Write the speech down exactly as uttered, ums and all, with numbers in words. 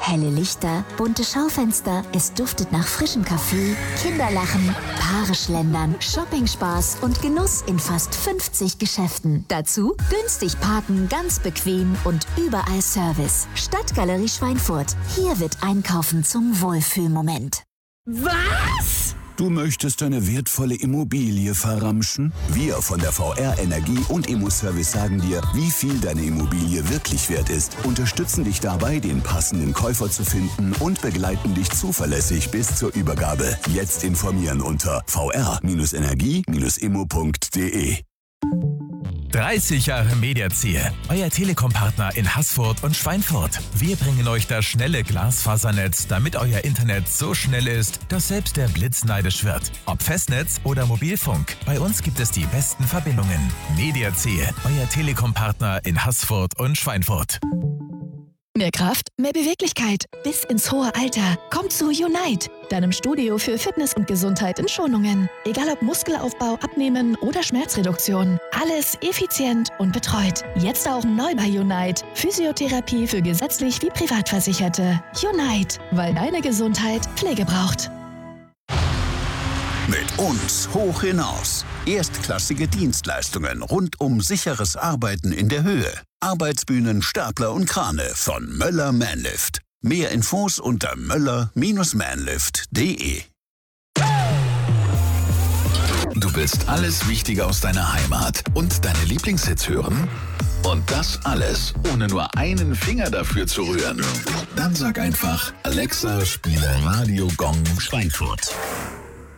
Helle Lichter, bunte Schaufenster, es duftet nach frischem Kaffee, Kinderlachen, Paare schlendern, Shopping-Spaß und Genuss in fast fünfzig Geschäften. Dazu günstig parken, ganz bequem und überall Service. Stadtgalerie Schweinfurt. Hier wird Einkaufen zum Wohlfühlmoment. Was? Du möchtest deine wertvolle Immobilie verramschen? Wir von der V R Energie und Immoservice sagen dir, wie viel deine Immobilie wirklich wert ist, unterstützen dich dabei, den passenden Käufer zu finden und begleiten dich zuverlässig bis zur Übergabe. Jetzt informieren unter v r Energie immo punkt de. dreißig Jahre Mediaziel, euer Telekom-Partner in Haßfurt und Schweinfurt. Wir bringen euch das schnelle Glasfasernetz, damit euer Internet so schnell ist, dass selbst der Blitz neidisch wird. Ob Festnetz oder Mobilfunk, bei uns gibt es die besten Verbindungen. Mediaziel, euer Telekom-Partner in Haßfurt und Schweinfurt. Mehr Kraft, mehr Beweglichkeit bis ins hohe Alter. Kommt zu Unite, deinem Studio für Fitness und Gesundheit in Schonungen. Egal ob Muskelaufbau, Abnehmen oder Schmerzreduktion. Alles effizient und betreut. Jetzt auch neu bei Unite. Physiotherapie für gesetzlich wie Privatversicherte. Unite, weil deine Gesundheit Pflege braucht. Mit uns hoch hinaus. Erstklassige Dienstleistungen rund um sicheres Arbeiten in der Höhe. Arbeitsbühnen, Stapler und Krane von Möller Manlift. Mehr Infos unter möller Manlift punkt de. Du willst alles Wichtige aus deiner Heimat und deine Lieblingshits hören? Und das alles, ohne nur einen Finger dafür zu rühren? Dann sag einfach, Alexa, spiele Radio Gong Schweinfurt.